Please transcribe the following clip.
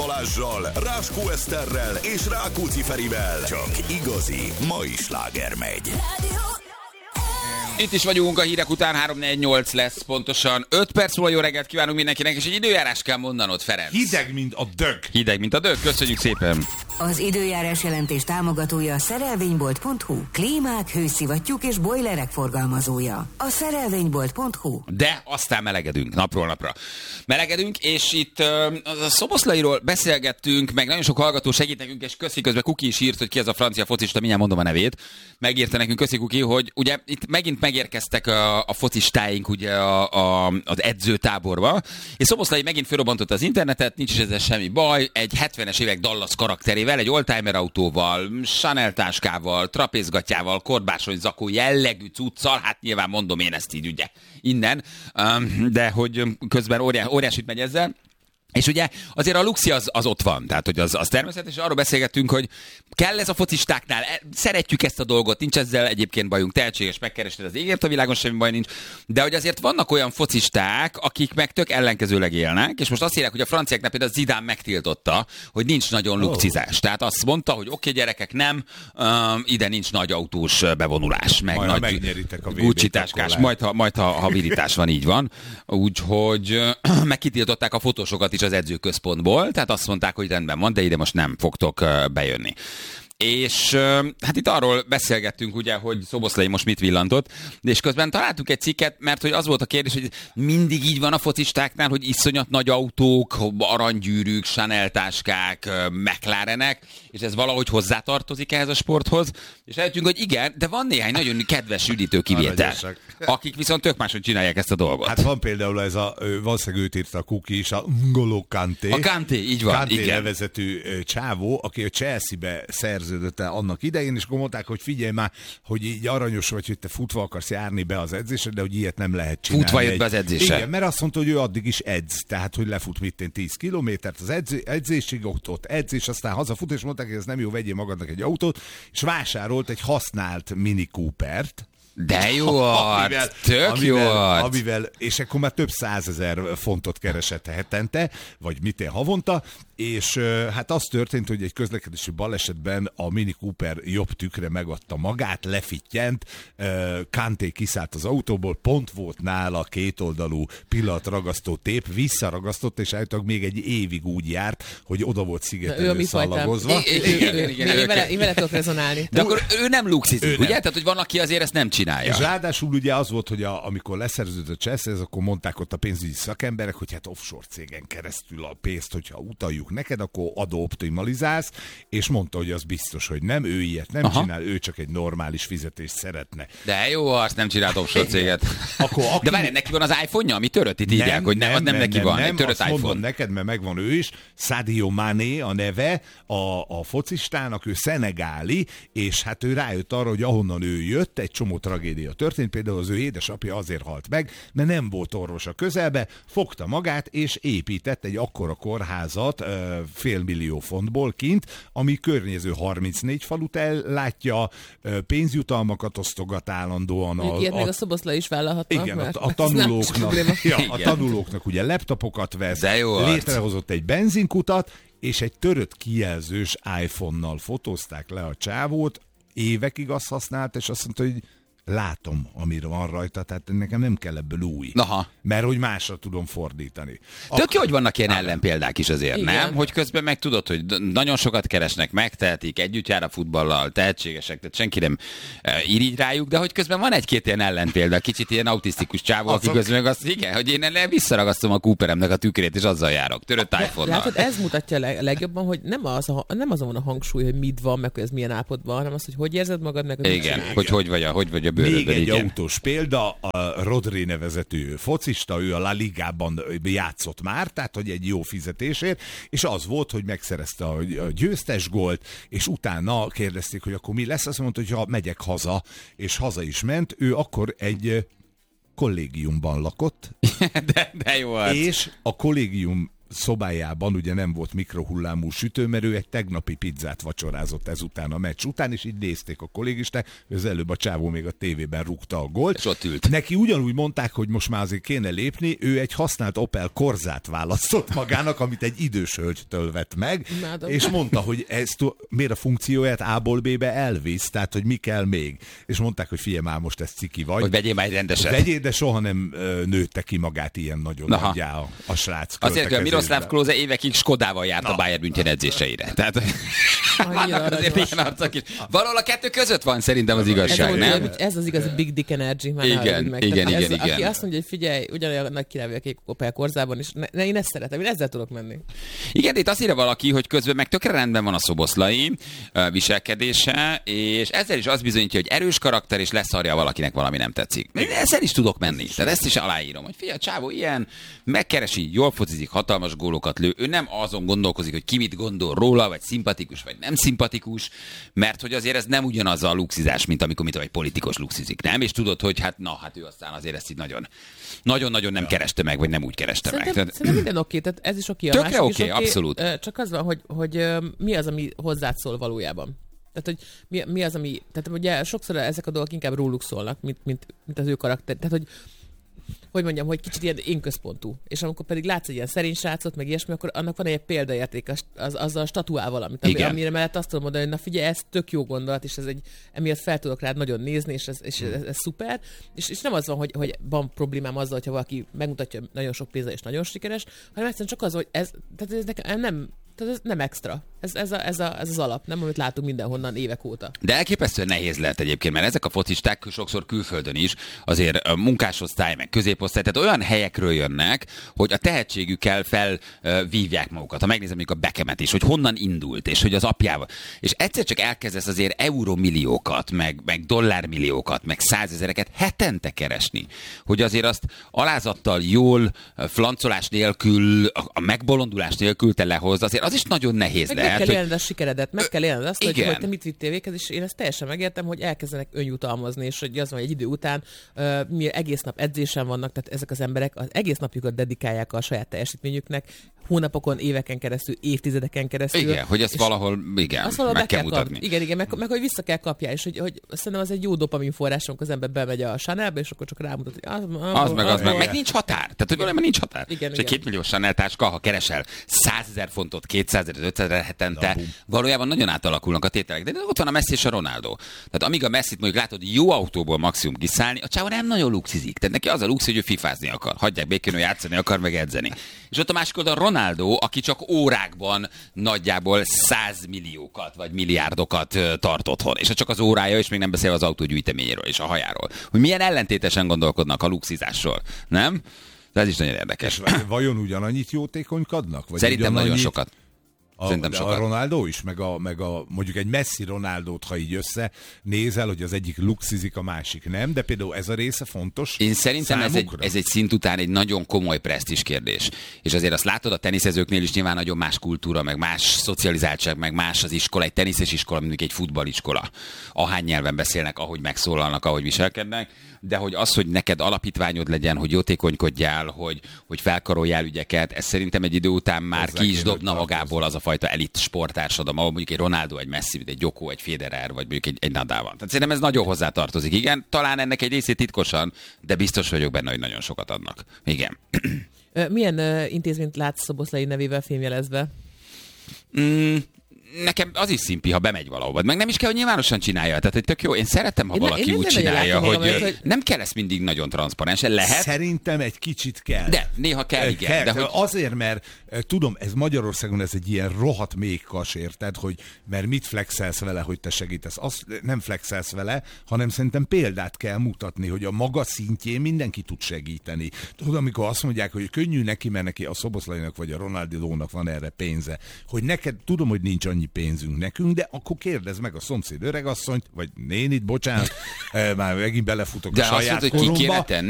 Balázssal, Ráskó Eszterrel és Rákóczi Ferivel. Csak igazi mai sláger megy. Itt is vagyunk a hírek után, 3-4-8 lesz pontosan. 5 perc múlva jó reggelt kívánunk mindenkinek, és egy időjárás kell mondanod, Ferenc. Hideg, mint a dög. Hideg, mint a dög, köszönjük szépen. Az időjárás jelentés támogatója a szerelvénybolt.hu. Klímák, hőszivattyúk és bojlerek forgalmazója. A szerelvénybolt.hu. De aztán melegedünk, napról napra. Melegedünk, és itt a Szoboszlairól beszélgettünk, meg nagyon sok hallgató segít nekünk, és köszi, közben Kuki is írt, hogy ki az a francia focista, mindjárt mondom a nevét. Megírta nekünk, köszi Kuki, hogy ugye itt megint megérkeztek a focistáink ugye az edzőtáborba, és Szoboszlai megint fölrobbantott az internetet, nincs is ezzel semmi baj, egy 70-es évek Dallas karakterével, egy oldtimer autóval, Chanel táskával, trapézgatjával, korbásony zakó jellegű cuccal, hát nyilván mondom én ezt így ugye innen, de hogy közben óriásit megy ezzel. És ugye azért a luxi az ott van, tehát hogy az természetes, és arról beszélgettünk, hogy kell ez a focistáknál, szeretjük ezt a dolgot, nincs ezzel egyébként bajunk, tehetséges, megkerested az égért a világon, semmi baj nincs, de hogy azért vannak olyan focisták, akik meg tök ellenkezőleg élnek, és most azt írják, hogy a franciáknál például Zidane megtiltotta, hogy nincs nagyon lukcizás. Tehát azt mondta, hogy oké, gyerekek, nem, ide nincs nagy autós bevonulás, meg majd nagy Gucci táskás, majd ha virítás van, így van. Úgyhogy megkitiltották a fotósokat is az edzőközpontból, tehát azt mondták, hogy rendben van, de ide most nem fogtok bejönni. És hát itt arról beszélgettünk ugye, hogy Szoboszlai most mit villantott, és közben találtuk egy cikket, mert hogy az volt a kérdés, hogy mindig így van a focistáknál, hogy iszonyat nagy autók, aranygyűrűk, Chanel táskák, McLarenek, és ez valahogy hozzátartozik ehhez a sporthoz, és eljöttünk, hogy igen, de van néhány nagyon kedves üdítő kivétel, akik viszont tök máshogy csinálják ezt a dolgot. Hát van például ez valószínűleg őt írta a Kuki is, a N'Golo Kanté. A Kanté, így van, Kanté igen. nevezetű csávó, aki a Chelsea-be szerződött el annak idején, és gondolták, hogy figyelj már, hogy így aranyos vagy, hogy te futva akarsz járni be az edzésre, de hogy ilyet nem lehet csinálni. Futva jött be az edzésre. Igen, mert azt mondta, hogy ő addig is edz, tehát hogy lefut 10 kilométert az edzésig, ott edz, és aztán hazafut, és mondták, hogy ez nem jó, vegyél magadnak egy autót, és vásárolt egy használt Mini Coopert. De jó arc, tök jó arc. Amivel, és akkor már több 100 000 fontot keresett hetente, vagy havonta, és hát az történt, hogy egy közlekedési balesetben a Mini Cooper jobb tükre megadta magát, lefittyent, Kanté kiszállt az autóból, pont volt nála kétoldalú pillanatragasztó tép, visszaragasztott, és állítólag még egy évig úgy járt, hogy oda volt szigetelő szallagozva. Én vele tudok rezonálni. De akkor ő nem luxizik, ugye? Tehát, hogy van, aki azért ezt nem csinálja. És ráadásul ugye az volt, hogy amikor leszerződött a Chelsea, akkor mondták ott a pénzügyi szakemberek, hogy hát offshore cégen keresztül a pénzt, hogyha utaljuk neked, akkor adóoptimalizálsz, és mondta, hogy az biztos, hogy nem, ő ilyet nem csinál, ő csak egy normális fizetést szeretne. De jó, azt nem csinált offshore céget. Akkor, de várj, neki van az iPhone-ja, ami törött, itt írják, hogy nem neki van, egy törött iPhone. Mondom neked, mert megvan ő is, Sadio Mané a neve, a focistának, ő szenegáli, és hát ő rájött arra, hogy ahonnan ő jött, egy csomó tragédia történt, például az ő édesapja azért halt meg, mert nem volt orvos a közelbe, fogta magát, és épített egy akkora kórházat $500 millió kint, ami környező 34 falut ellátja, pénzjutalmakat osztogat állandóan. Ilyet még a Szoboszlai is vállalhatnak. Igen, a tanulóknak ugye laptopokat vesz, létrehozott egy benzinkutat, és egy törött kijelzős iPhone-nal fotózták le a csávót, évekig azt használt, és azt mondta, hogy látom, amire van rajta, tehát nekem nem kell ebből új. Aha. Mert hogy másra tudom fordítani. Tök jó, hogy vannak ilyen ellenpéldák is azért, igen. Nem? Hogy közben meg tudod, hogy nagyon sokat keresnek, megtehetik, együtt jár a futballal, tehetségesek, tehát senki nem irigy rájuk, de hogy közben van egy-két ilyen ellenpélda, kicsit ilyen autisztikus csávó, aki közben meg azt, igen, hogy én visszaragasztom a Cooperemnek a tükrét, és azzal járok, törött iPhone-nal. Látod, ez mutatja legjobban, hogy nem azon a hangsúly, hogy mit van, meg hogy ez milyen állapotban, hanem az, hogy érzed magad, meg igen, hogy vagy a bőrödben. Még egy autós példa, a Rodri nevezetű focista, ő a La Ligában játszott már, tehát hogy egy jó fizetésért, és az volt, hogy megszerezte a győztes gólt, és utána kérdezték, hogy akkor mi lesz, azt mondta, hogy ha megyek haza, és haza is ment, ő akkor egy kollégiumban lakott, de jó arc. És a kollégium szobájában ugye nem volt mikrohullámú sütő, mert ő egy tegnapi pizzát vacsorázott ezután a meccs után, és így nézték a kollégisták, az előbb a csávó még a tévében rúgta a gólt. És ott ült. Neki ugyanúgy mondták, hogy most már azért kéne lépni, ő egy használt Opel Corzát választott magának, amit egy idős hölgytől vett meg, és mondta, hogy miért a funkcióját A-ból B-be elvisz, tehát hogy mi kell még. És mondták, hogy figyelj már, most ez ciki vagy. Hogy vegyél már egy rendeset. Vegyél, de soha nem nőtte ki magát ilyen nagyon nagyjá a srác. Azért, hogy a Miroslav Klose évekig Skodával járt a Bayern München edzéseire. Tehát vannak azért ilyen arcok is. Valahol a kettő között van szerintem az igazság, nem? Ez az igazi Big Dick Energy. Igen. Aki azt mondja, hogy figyelj, ugyanolyan nagy király vagyok Opel Corzában, és én ezt szeretem, én ezzel tudok menni. Igen, itt azt írja valaki, hogy közben meg tökre rendben van a Szoboszlai viselkedése, és ezzel is azt bizonyítja, hogy erős karakter, és leszarja valakinek valami nem tetszik. Ezzel is tudok menni. Tehát ezt is aláírom, hogy figyelj, csávó ilyen, megkeresi, jól focizik, hatalmas gólokat lő. Ő nem azon gondolkozik, hogy ki mit gondol róla, vagy szimpatikus, vagy nem szimpatikus, mert hogy azért ez nem ugyanaz a luxizás, mint amikor egy politikus luxizik, nem? És tudod, hogy hát ő aztán azért ezt így nagyon-nagyon nem kereste meg, vagy nem úgy kereste meg. Szerintem minden oké, tehát ez is oké. Tökre oké, abszolút. Csak az van, hogy mi az, ami hozzád szól valójában. Tehát, hogy mi az, ami... Tehát ugye sokszor ezek a dolgok inkább róluk szólnak, mint az ő karakter. Tehát, hogy mondjam, hogy kicsit ilyen én központú. És amikor pedig látsz egy ilyen szerény srácot, meg ilyesmi, akkor annak van egy példaérték azzal statuál valamit. Amire mellett azt tudom mondani, hogy na figyelj, ez tök jó gondolat, és emiatt fel tudok rád nagyon nézni, és ez szuper. És nem az van, hogy van problémám azzal, hogyha valaki megmutatja nagyon sok pénzzel és nagyon sikeres, hanem egyszerűen csak az, hogy ez nem extra. Ez az alap, nem, amit látunk mindenhonnan évek óta. De elképesztően nehéz lehet egyébként, mert ezek a focisták sokszor külföldön is azért munkásosztály, meg középosztály, tehát olyan helyekről jönnek, hogy a tehetségükkel felvívják magukat. Ha megnézem még a Beckhamet is, hogy honnan indult, és hogy az apjával. És egyszer csak elkezdesz azért euromilliókat, meg dollármilliókat, meg 100 000-eket hetente keresni. Hogy azért azt alázattal, jól, flancolás nélkül, a megbolondulás nélkül te lehozd, azért az is nagyon nehéz lehet. Meg kell élned a sikeredet, meg kell élned azt, hogy te mit vittél véghez, és én ezt teljesen megértem, hogy elkezdenek önjutalmazni, és hogy az van, egy idő után egész nap edzésen vannak, tehát ezek az emberek az egész napjukat dedikálják a saját teljesítményüknek, hónapokon, éveken keresztül, évtizedeken keresztül. Igen, hogy ezt valahol meg kell mutatni. Igen, meg hogy vissza kell kapja, és hogy szerintem az egy jó dopamin forrás, amikor az ember bemegy a Chanelbe, és akkor csak rámutat, hogy az meg nincs határ. Tehát, hogy valami nincs határ. Igen. És egy 2 millió Chanel táska, ha keresel 100 000 fontot, 200 000, 500 000 hetente, valójában nagyon átalakulnak a tételek. De ott van a Messi és a Ronaldo. Tehát amíg a Messit mondjuk látod jó autóból maximum kiszállni, a csávó nem nagyon luxizik. Tehát neki az a lux, hogy ő fifázni akar. Hagyják békén, hogy játszani akar, meg edzeni. És ott a másik oldalon Ronaldo, aki csak órákban nagyjából 100 milliókat vagy milliárdokat tart otthon. És csak az órája, és még nem beszél az autó gyűjteményéről és a hajáról. Hogy milyen ellentétesen gondolkodnak a luxizásról, nem? De ez is nagyon érdekes. És vajon ugyanannyit jótékonykodnak? Vagy szerintem nagyon sokat. A Ronaldo is, meg a mondjuk egy Messi Ronaldót, ha így összenézel, hogy az egyik luxizik, a másik nem, de például ez a része fontos. Én szerintem ez egy szint után egy nagyon komoly presztízs kérdés. És azért azt látod a teniszezőknél is nyilván nagyon más kultúra, meg más szocializáltság, meg más az iskola, egy teniszes iskola, mint egy futballiskola. Ahány nyelven beszélnek, ahogy megszólalnak, ahogy viselkednek, de hogy az, hogy neked alapítványod legyen, hogy jótékonykodjál, hogy felkaroljál ügyeket, ez szerintem egy idő után már ki is dobna magából az a fajta elit sporttársadalom, ahol mondjuk egy Ronaldo, egy Messi, egy Joko, egy Federer, vagy mondjuk egy Nadal van. Tehát szerintem ez nagyon hozzátartozik. Igen, talán ennek egy részét titkosan, de biztos vagyok benne, hogy nagyon sokat adnak. Igen. Milyen intézményt látsz Szoboszlai nevével fémjelezve? Nekem az is szimpi, ha bemegy valahova. Meg nem is kell, hogy nyilvánosan csinálja. Tehát, hogy tök jó. Én szeretem, ha valaki úgy csinálja, hogy nem kell ezt mindig nagyon transzparensen. Lehet. Szerintem egy kicsit kell. De néha kell, igen. De hogy... Azért, mert tudom, ez Magyarországon ez egy ilyen rohadt méhkas, érted, hogy mert mit flexelsz vele, hogy te segítesz. Azt nem flexelsz vele, hanem szerintem példát kell mutatni, hogy a maga szintjén mindenki tud segíteni. Tudod, amikor azt mondják, hogy könnyű neki, mert neki a Szoboszlainak vagy a Ronaldónak van erre pénze, hogy neked tudom, hogy nincs annyi pénzünk nekünk, de akkor kérdezd meg a szomszéd öregasszonyt, vagy nénit, bocsánat, már megint belefutok de a saját koromba. De azt mondod, hogy ki kéne tenni?